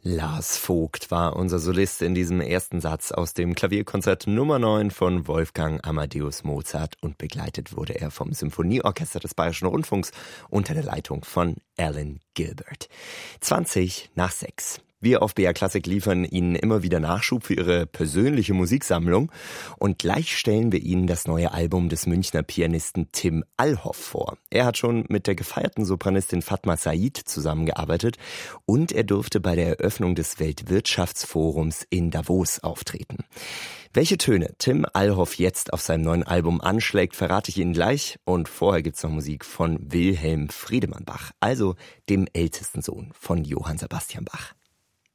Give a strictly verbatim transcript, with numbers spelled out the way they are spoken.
Lars Vogt war unser Solist in diesem ersten Satz aus dem Klavierkonzert Nummer neun von Wolfgang Amadeus Mozart und begleitet wurde er vom Symphonieorchester des Bayerischen Rundfunks unter der Leitung von Alan Gilbert. zwanzig nach sechs. Wir auf B R Klassik liefern Ihnen immer wieder Nachschub für Ihre persönliche Musiksammlung und gleich stellen wir Ihnen das neue Album des Münchner Pianisten Tim Allhoff vor. Er hat schon mit der gefeierten Sopranistin Fatma Said zusammengearbeitet und er durfte bei der Eröffnung des Weltwirtschaftsforums in Davos auftreten. Welche Töne Tim Allhoff jetzt auf seinem neuen Album anschlägt, verrate ich Ihnen gleich. Und vorher gibt's noch Musik von Wilhelm Friedemann Bach, also dem ältesten Sohn von Johann Sebastian Bach.